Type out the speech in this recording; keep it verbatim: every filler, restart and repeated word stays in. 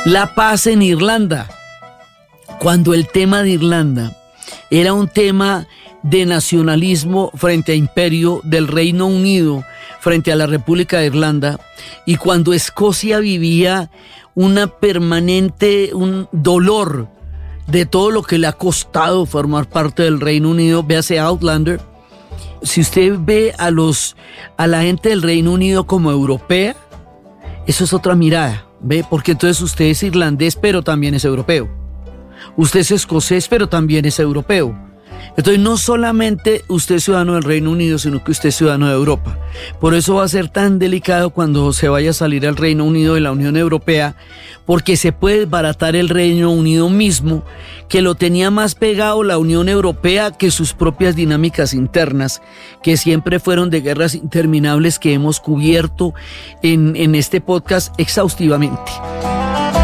La paz en Irlanda. Cuando el tema de Irlanda era un tema de nacionalismo frente a imperio del Reino Unido, frente a la República de Irlanda, y cuando Escocia vivía una permanente, un dolor de todo lo que le ha costado formar parte del Reino Unido, véase Outlander. Si usted ve a los, a la gente del Reino Unido como europea, eso es otra mirada, ¿ve? Porque entonces usted es irlandés, pero también es europeo. Usted es escocés, pero también es europeo. Entonces no solamente usted es ciudadano del Reino Unido, sino que usted es ciudadano de Europa. Por eso va a ser tan delicado cuando se vaya a salir al Reino Unido de la Unión Europea, porque se puede desbaratar el Reino Unido mismo, que lo tenía más pegado la Unión Europea que sus propias dinámicas internas, que siempre fueron de guerras interminables que hemos cubierto en, en este podcast exhaustivamente.